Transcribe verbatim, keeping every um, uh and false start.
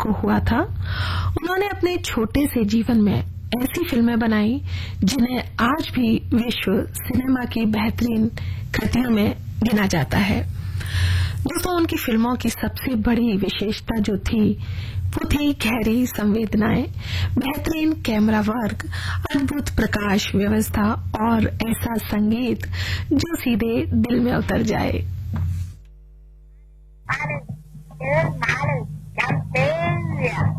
को हुआ था। उन्होंने अपने छोटे से जीवन में ऐसी फिल्में बनाई जिन्हें आज भी विश्व सिनेमा की बेहतरीन कृतियों में गिना जाता है। दोस्तों, उनकी फिल्मों की सबसे बड़ी विशेषता जो थी वो थी गहरी संवेदनाएं, बेहतरीन कैमरा वर्क, अद्भुत प्रकाश व्यवस्था और ऐसा संगीत जो सीधे दिल में उतर जाए। Malu, malu, yang